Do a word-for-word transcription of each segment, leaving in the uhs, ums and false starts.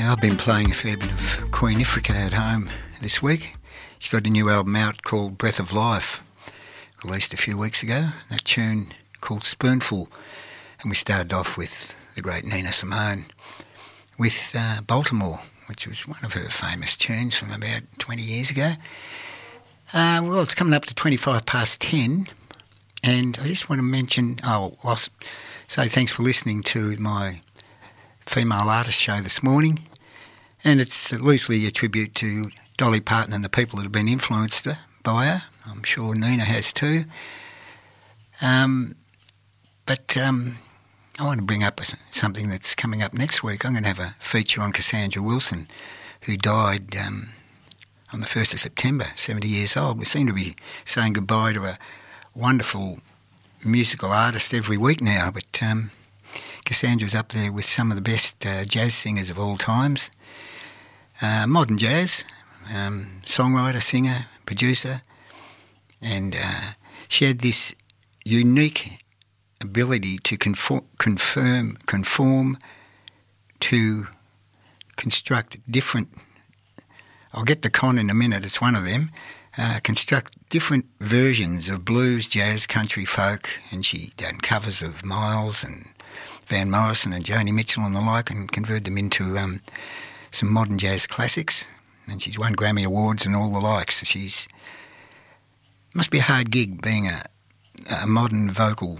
Uh, I've been playing a fair bit of Queen Ifrica at home this week. She's got a new album out called Breath of Life, released a few weeks ago. That tune called Spoonful. And we started off with the great Nina Simone with uh, Baltimore, which was one of her famous tunes from about twenty years ago. Uh, well, it's coming up to twenty-five past ten, and I just want to mention, oh, I'll say thanks for listening to my female artist show this morning, and it's loosely a tribute to Dolly Parton and the people that have been influenced by her. I'm sure Nina has too. Um, but um, I want to bring up something that's coming up next week. I'm going to have a feature on Cassandra Wilson, who died um, on the first of September, seventy years old. We seem to be saying goodbye to a wonderful musical artist every week now, but um, Cassandra's up there with some of the best uh, jazz singers of all times. Uh, modern jazz, um, songwriter, singer, producer, and uh, she had this unique ability to conform, confirm, conform to construct different, I'll get the con in a minute, it's one of them, uh, construct different versions of blues, jazz, country, folk, and she done covers of Miles and Van Morrison and Joni Mitchell and the like, and converted them into um, some modern jazz classics. And she's won Grammy Awards and all the likes. She's must be a hard gig being a, a modern vocal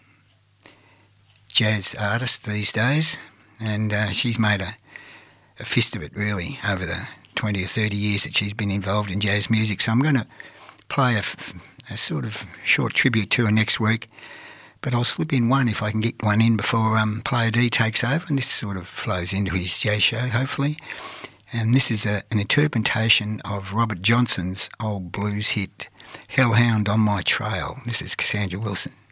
jazz artist these days, and uh, she's made a, a fist of it really over the twenty or thirty years that she's been involved in jazz music. So I'm going to play a, a sort of short tribute to her next week. But I'll slip in one if I can get one in before um, Player D takes over, and this sort of flows into his jazz show, hopefully. And this is a, an interpretation of Robert Johnson's old blues hit, Hellhound on My Trail. This is Cassandra Wilson.